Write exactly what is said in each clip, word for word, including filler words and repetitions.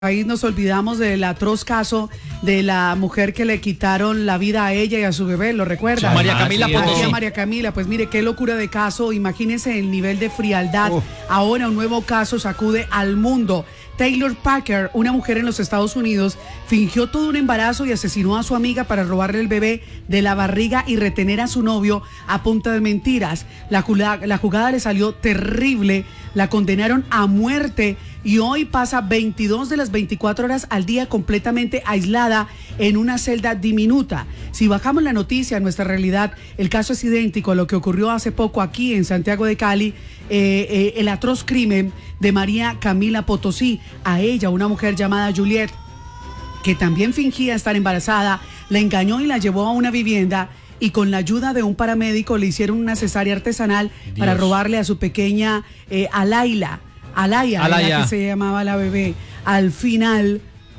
Ahí nos olvidamos del atroz caso de la mujer que le quitaron la vida a ella y a su bebé, ¿lo recuerda? María Camila Potosí. María Camila, pues mire, qué locura de caso, imagínense el nivel de frialdad. Oh. Ahora un nuevo caso sacude al mundo. Taylor Packer, una mujer en los Estados Unidos, fingió todo un embarazo y asesinó a su amiga para robarle el bebé de la barriga y retener a su novio a punta de mentiras. La jugada, la jugada le salió terrible, la condenaron a muerte y hoy pasa veintidós de las veinticuatro horas al día completamente aislada en una celda diminuta. Si bajamos la noticia a nuestra realidad, el caso es idéntico a lo que ocurrió hace poco aquí en Santiago de Cali, eh, eh, el atroz crimen de María Camila Potosí. A ella, una mujer llamada Juliet, que también fingía estar embarazada, la engañó y la llevó a una vivienda y con la ayuda de un paramédico le hicieron una cesárea artesanal Dios. para robarle a su pequeña eh, Alayla. Alaya, Alaya. Era que se llamaba la bebé. Al final,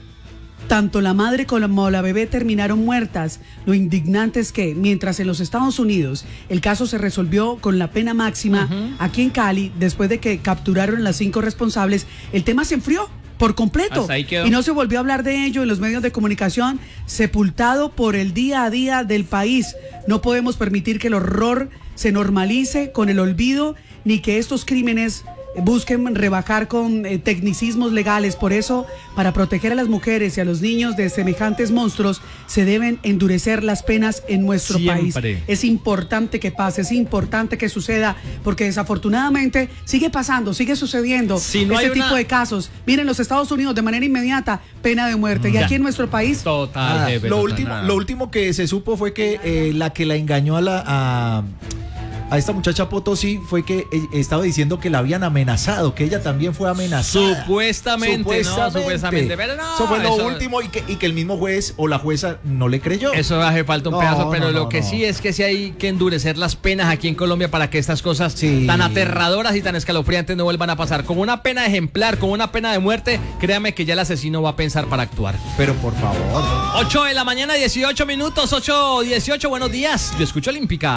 tanto la madre como la bebé terminaron muertas. Lo indignante es que, mientras en los Estados Unidos el caso se resolvió con la pena máxima, uh-huh. aquí en Cali, después de que capturaron a las cinco responsables, el tema se enfrió por completo y no se volvió a hablar de ello en los medios de comunicación, sepultado por el día a día del país. No podemos permitir que el horror se normalice con el olvido, ni que estos crímenes busquen rebajar con eh, tecnicismos legales. Por eso, para proteger a las mujeres y a los niños de semejantes monstruos, se deben endurecer las penas en nuestro Siempre. país. Es importante que pase, es importante que suceda, porque desafortunadamente sigue pasando, sigue sucediendo si no este tipo una... de casos. Miren, los Estados Unidos de manera inmediata, pena de muerte. Ya. Y aquí en nuestro país... Total, ah, jefe, lo, total, último, nada. lo último que se supo fue que eh, la que la engañó a la... A... a esta muchacha Potosí fue que estaba diciendo que la habían amenazado, que ella también fue amenazada. Supuestamente, supuestamente. no, supuestamente. Pero no, eso fue lo eso... último y que, y que el mismo juez o la jueza no le creyó. Eso hace falta un no, pedazo, pero no, no, lo que no. sí es que sí hay que endurecer las penas aquí en Colombia para que estas cosas sí. tan aterradoras y tan escalofriantes no vuelvan a pasar. Con una pena ejemplar, con una pena de muerte, créame que ya el asesino va a pensar para actuar. Pero por favor. ocho de la mañana, dieciocho minutos, ocho dieciocho, buenos días. Yo escucho Olímpica.